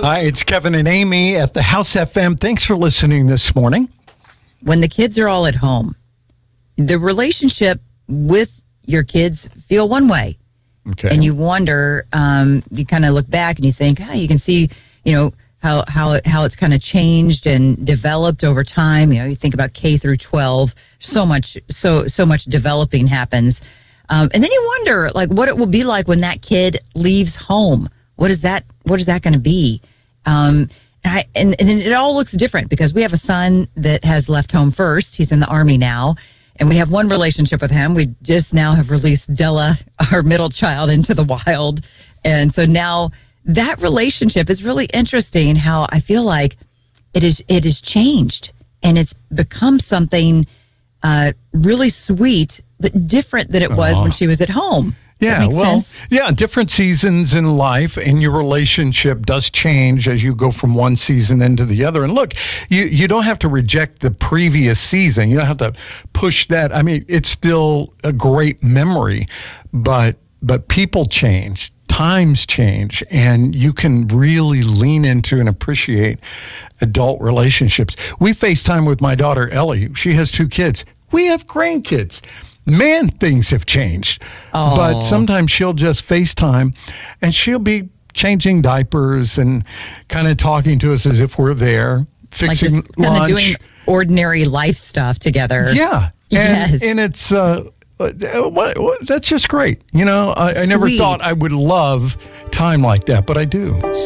Hi, it's Kevin and Amy at the House FM. Thanks for listening this morning. When the kids are all at home, the relationship with your kids feel one way. Okay. And you wonder, you kind of look back and you think, you can see, how it's kind of changed and developed over time. You think about K through 12, so much developing happens. And then you wonder, what it will be like when that kid leaves home. What is that going to be? And then it all looks different because we have a son that has left home first. He's in the Army now. And we have one relationship with him. We just now have released Della, our middle child, into the wild. And so now that relationship is really interesting, how I feel like it is changed. And it's become something really sweet, but different than it was when she was at home. Yeah, different seasons in life, and your relationship does change as you go from one season into the other. And look, you don't have to reject the previous season. You don't have to push that. I mean, it's still a great memory, but people change, times change, and you can really lean into and appreciate adult relationships. We FaceTime with my daughter, Ellie. She has 2 kids. We have grandkids. Man, things have changed. Oh. But sometimes she'll just FaceTime and she'll be changing diapers and kind of talking to us as if we're there, fixing lunch. Kind of doing ordinary life stuff together. Yeah. Yes. And it's, that's just great. I never thought I would love time like that, but I do.